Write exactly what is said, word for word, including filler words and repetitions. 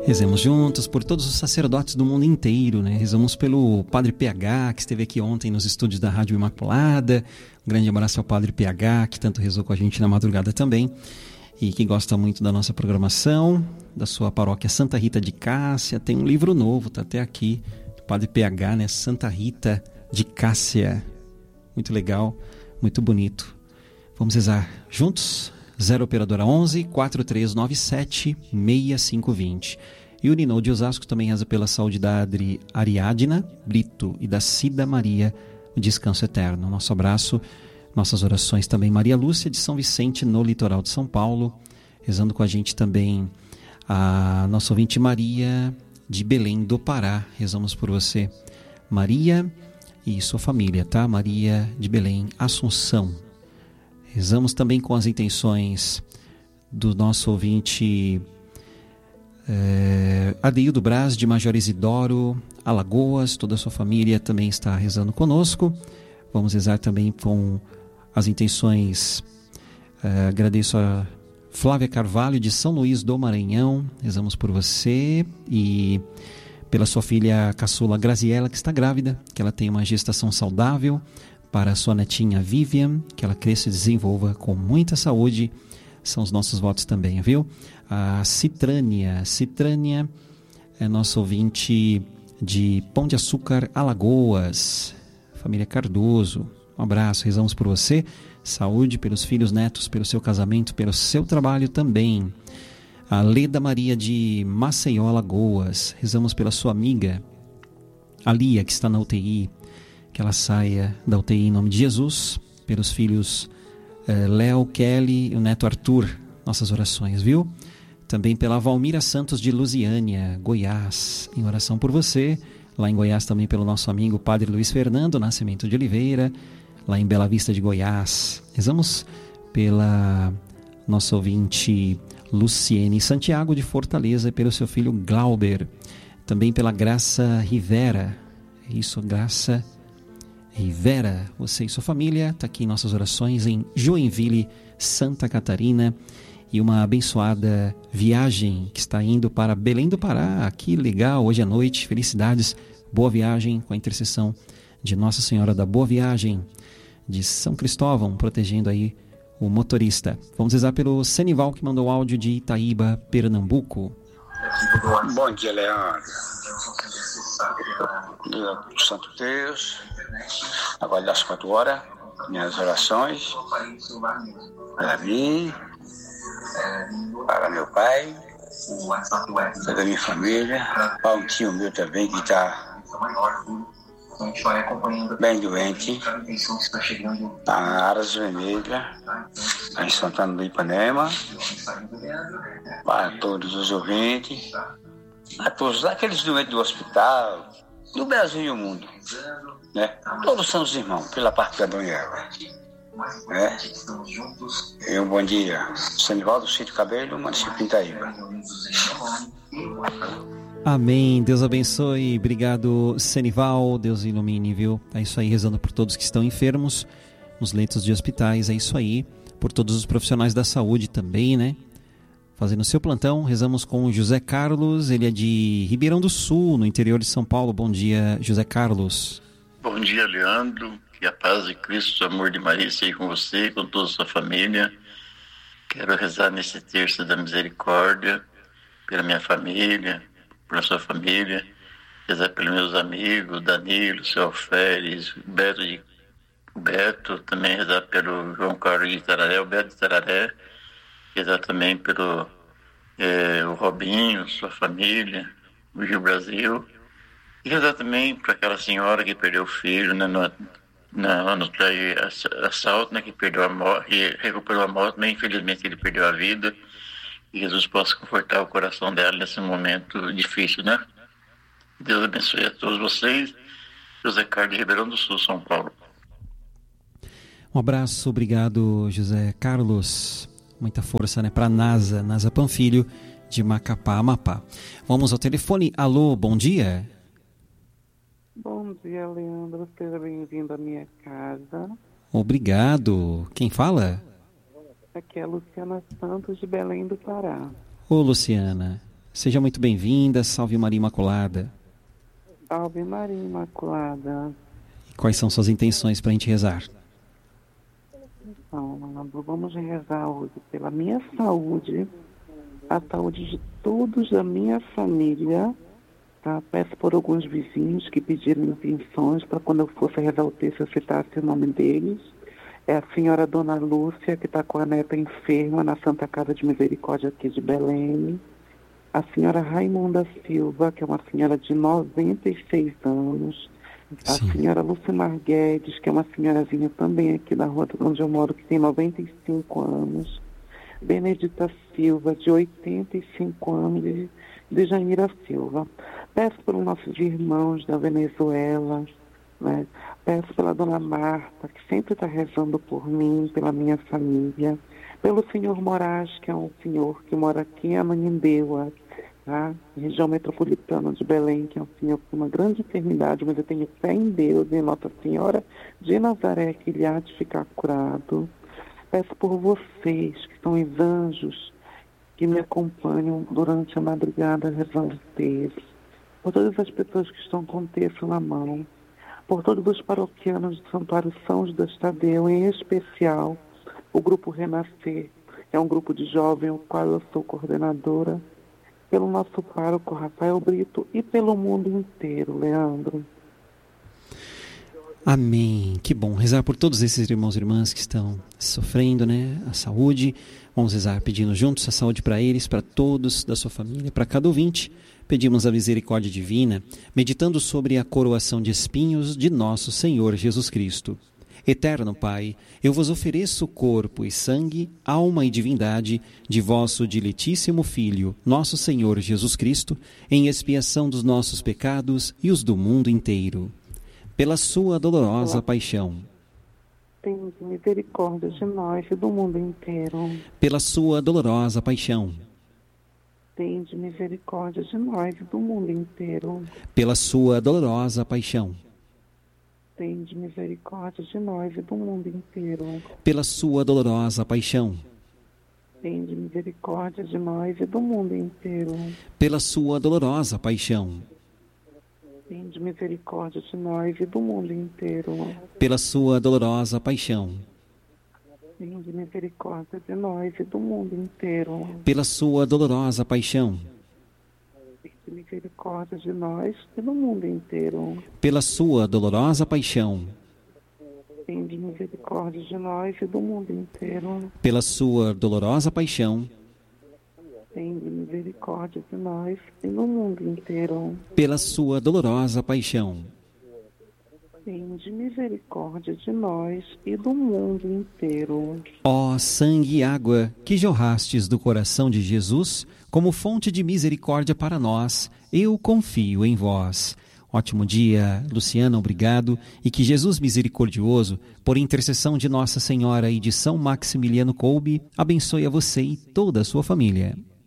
Rezemos juntos por todos os sacerdotes do mundo inteiro, né? Rezamos pelo Padre P H, que esteve aqui ontem nos estúdios da Rádio Imaculada. Um grande abraço ao Padre P H, que tanto rezou com a gente na madrugada também, e que gosta muito da nossa programação, da sua paróquia Santa Rita de Cássia. Tem um livro novo, tá até aqui, do Padre P H, né? Santa Rita de Cássia. Muito legal, muito bonito. Vamos rezar juntos? zero operadora onze, quatro três nove sete, seis cinco dois zero. E o Ninô de Osasco também reza pela saúde da Adri Ariadna Brito e da Cida Maria, o descanso eterno. Nosso abraço, nossas orações também. Maria Lúcia de São Vicente, no litoral de São Paulo, rezando com a gente também a nossa ouvinte Maria de Belém do Pará. Rezamos por você, Maria, e sua família, tá? Maria de Belém, Assunção. Rezamos também com as intenções do nosso ouvinte é, Adeildo Braz, de Major Isidoro, Alagoas. Toda a sua família também está rezando conosco. Vamos rezar também com as intenções. É, agradeço a Flávia Carvalho, de São Luís do Maranhão. Rezamos por você e pela sua filha caçula Graziela, que está grávida, que ela tenha uma gestação saudável. Para a sua netinha Vivian, que ela cresça e desenvolva com muita saúde. São os nossos votos também, viu? A Citrânia, Citrânia é nosso ouvinte de Pão de Açúcar, Alagoas. Família Cardoso, um abraço, rezamos por você. Saúde pelos filhos, netos, pelo seu casamento, pelo seu trabalho também. A Leda Maria de Maceió, Alagoas. Rezamos pela sua amiga, a Lia, que está na U T I. Que ela saia da U T I em nome de Jesus, pelos filhos eh, Léo, Kelly e o neto Arthur, nossas orações, viu? Também pela Valmira Santos de Lusiânia, Goiás, em oração por você. Lá em Goiás também pelo nosso amigo Padre Luiz Fernando Nascimento de Oliveira, lá em Bela Vista de Goiás. Rezamos pela nossa ouvinte Luciene Santiago de Fortaleza e pelo seu filho Glauber. Também pela Graça Rivera, isso, Graça Rivera, você e sua família, está aqui em nossas orações em Joinville, Santa Catarina, e uma abençoada viagem que está indo para Belém do Pará. Que legal, hoje à noite, felicidades, boa viagem com a intercessão de Nossa Senhora da Boa Viagem, de São Cristóvão, protegendo aí o motorista. Vamos rezar pelo Senival, que mandou áudio de Itaíba, Pernambuco. Bom dia, Leandro. Dia do Santo Deus, agora das quatro horas, minhas orações para mim, para meu pai, para minha família, para um tio meu também que está bem doente, na Aras Vermelha, em Santana do Ipanema, para todos os ouvintes, a todos aqueles doentes do hospital, do Brasil e do mundo, né? Todos são os irmãos, pela parte da Dona Eva, né? E um bom dia, Senivaldo Cito Cabello, município de Itaíba. Amém, Deus abençoe, obrigado Senival, Deus ilumine, viu? É isso aí, rezando por todos que estão enfermos nos leitos de hospitais, é isso aí, por todos os profissionais da saúde também, né? Fazendo o seu plantão, rezamos com o José Carlos, ele é de Ribeirão do Sul, no interior de São Paulo. Bom dia, José Carlos. Bom dia, Leandro, que a paz de Cristo, o amor de Maria seja com você e com toda a sua família. Quero rezar nesse terço da misericórdia, pela minha família, pela sua família, rezar pelos meus amigos, Danilo, seu Alferes, Beto, de, Beto, também rezar pelo João Carlos de Tararé, o Beto de Tararé, rezar também pelo é, o Robinho, sua família, o Gil Brasil, e rezar também para aquela senhora que perdeu o filho, né, no, no, no assalto, né, que perdeu a moto, recuperou a moto, mas infelizmente ele perdeu a vida. E Jesus possa confortar o coração dela nesse momento difícil, né? Deus abençoe a todos vocês. José Carlos de Ribeirão do Sul, São Paulo. Um abraço, obrigado, José Carlos. Muita força, né, para a NASA, NASA Panfilho, de Macapá, Amapá. Vamos ao telefone. Alô, bom dia. Bom dia, Leandro. Seja bem-vindo à minha casa. Obrigado. Quem fala? Aqui é a Luciana Santos, de Belém do Pará. Ô, Luciana, Seja muito bem-vinda. Salve Maria Imaculada. Salve Maria Imaculada. E quais são suas intenções para a gente rezar? Então, vamos rezar hoje pela minha saúde, a saúde de todos da minha família. Tá? Peço por alguns vizinhos que pediram intenções para quando eu fosse rezar o texto eu citasse o nome deles. É a senhora Dona Lúcia, que está com a neta enferma na Santa Casa de Misericórdia aqui de Belém. A senhora Raimunda Silva, que é uma senhora de noventa e seis anos. A Sim. senhora Lucimar Guedes, que é uma senhorazinha também aqui da rua onde eu moro, que tem noventa e cinco anos. Benedita Silva, de oitenta e cinco anos, e de Jaira Silva. Peço pelos nossos irmãos da Venezuela, né? Peço pela dona Marta, que sempre está rezando por mim, pela minha família. Pelo senhor Moraes, que é um senhor que mora aqui em Ananindeua, tá? Região metropolitana de Belém, que é um senhor com uma grande enfermidade, mas eu tenho fé em Deus e em Nossa Senhora de Nazaré, que ele há de ficar curado. Peço por vocês, que são os anjos que me acompanham durante a madrugada rezando o texto, por todas as pessoas que estão com o texto na mão, por todos os paroquianos do Santuário São Judas Tadeu, em especial o Grupo Renascer, é um grupo de jovens, o qual eu sou coordenadora, pelo nosso pároco Rafael Brito e pelo mundo inteiro, Leandro. Amém. Que bom rezar por todos esses irmãos e irmãs que estão sofrendo, né? A saúde. Vamos rezar pedindo juntos a saúde para eles, para todos da sua família, para cada ouvinte. Pedimos a misericórdia divina, meditando sobre a coroação de espinhos de nosso Senhor Jesus Cristo. Eterno Pai, eu vos ofereço corpo e sangue, alma e divindade de vosso diletíssimo Filho, nosso Senhor Jesus Cristo, em expiação dos nossos pecados e os do mundo inteiro. Pela sua dolorosa paixão. Tenha misericórdia de nós e do mundo inteiro. Pela sua dolorosa paixão. Tenha misericórdia de nós e do mundo inteiro. Pela sua dolorosa paixão. Tenha misericórdia de nós e do mundo inteiro. Pela sua dolorosa paixão. Tenha misericórdia de nós e do mundo inteiro. Pela sua dolorosa paixão. Tende misericórdia de nós e do mundo inteiro. Pela sua dolorosa paixão. Tende misericórdia de nós e do mundo inteiro. Pela sua dolorosa paixão. Tende misericórdia de nós e do mundo inteiro. Pela sua dolorosa paixão. Tende misericórdia de nós e do mundo inteiro. Pela sua dolorosa paixão. Tende misericórdia de nós e do mundo inteiro. Pela sua dolorosa paixão. Tende misericórdia de nós e do mundo inteiro. Ó sangue e água que jorrastes do coração de Jesus, como fonte de misericórdia para nós, eu confio em vós. Ótimo dia, Luciana, obrigado, e que Jesus misericordioso, por intercessão de Nossa Senhora e de São Maximiliano Kolbe, abençoe a você e toda a sua família.